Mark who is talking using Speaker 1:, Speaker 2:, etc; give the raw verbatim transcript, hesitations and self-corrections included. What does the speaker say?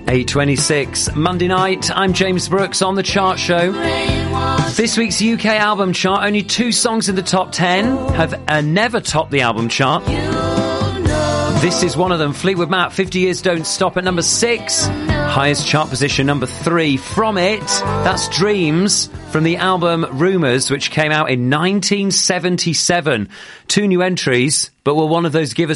Speaker 1: eight twenty-six, Monday night. I'm James Brooks on The Chart Show. This week's U K album chart, only two songs in the top ten have uh, never topped the album chart. This is one of them. Fleetwood Mac, fifty years Don't Stop at number six. Highest chart position, number three. From it, that's Dreams from the album Rumours, which came out in nineteen seventy-seven. Two new entries, but will one of those give us